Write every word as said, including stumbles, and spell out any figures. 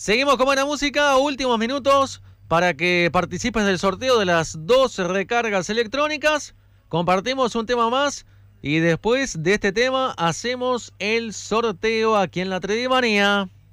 Seguimos con buena música, últimos minutos para que participes del sorteo de las dos recargas electrónicas. Compartimos un tema más y después de este tema hacemos el sorteo aquí en la Tredimanía.